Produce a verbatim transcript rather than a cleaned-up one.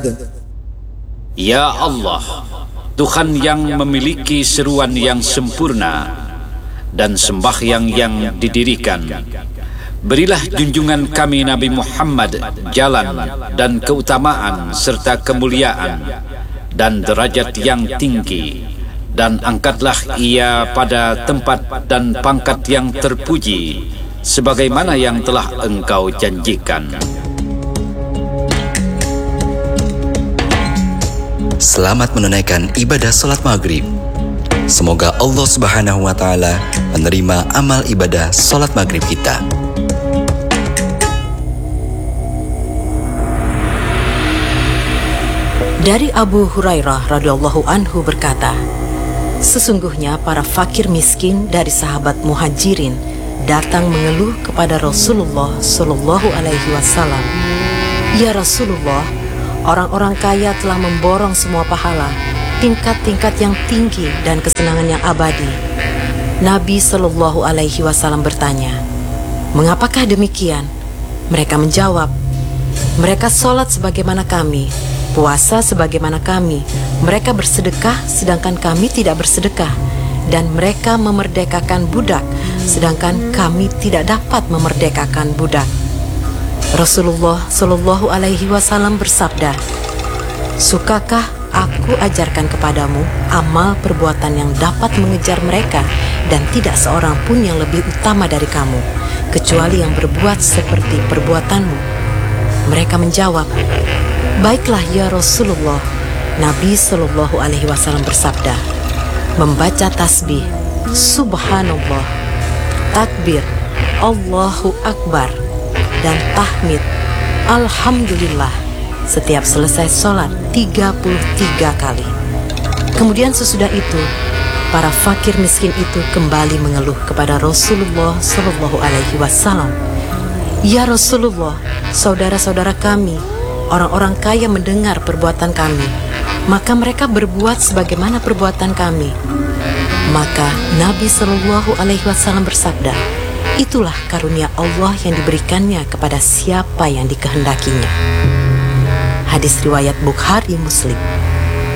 Ya Allah, Tuhan yang memiliki seruan yang sempurna dan sembahyang yang didirikan, berilah junjungan kami Nabi Muhammad jalan dan keutamaan serta kemuliaan dan derajat yang tinggi, dan angkatlah ia pada tempat dan pangkat yang terpuji sebagaimana yang telah engkau janjikan. Selamat menunaikan ibadah salat maghrib. Semoga Allah Subhanahu wa Ta'ala menerima amal ibadah salat maghrib kita. Dari Abu Hurairah radhiyallahu anhu berkata, sesungguhnya para fakir miskin dari sahabat Muhajirin datang mengeluh kepada Rasulullah Shallallahu Alaihi Wasallam. Ya Rasulullah, orang-orang kaya telah memborong semua pahala, tingkat-tingkat yang tinggi dan kesenangan yang abadi. Nabi Shallallahu Alaihi Wasallam bertanya, mengapakah demikian? Mereka menjawab, mereka sholat sebagaimana kami, puasa sebagaimana kami, mereka bersedekah sedangkan kami tidak bersedekah, dan mereka memerdekakan budak sedangkan kami tidak dapat memerdekakan budak. Rasulullah Shallallahu Alaihi Wasallam bersabda, sukakah aku ajarkan kepadamu amal perbuatan yang dapat mengejar mereka, dan tidak seorang pun yang lebih utama dari kamu, kecuali yang berbuat seperti perbuatanmu. Mereka menjawab, baiklah ya Rasulullah. Nabi Shallallahu Alaihi Wasallam bersabda, membaca tasbih, subhanallah, takbir, Allahu Akbar, dan tahmid, alhamdulillah, setiap selesai sholat tiga puluh tiga kali. Kemudian sesudah itu, para fakir miskin itu kembali mengeluh kepada Rasulullah Shallallahu Alaihi Wasallam. Ya Rasulullah, saudara-saudara kami, orang-orang kaya mendengar perbuatan kami, maka mereka berbuat sebagaimana perbuatan kami. Maka Nabi Shallallahu Alaihi Wasallam bersabda, itulah karunia Allah yang diberikannya kepada siapa yang dikehendakinya. Hadis riwayat Bukhari Muslim.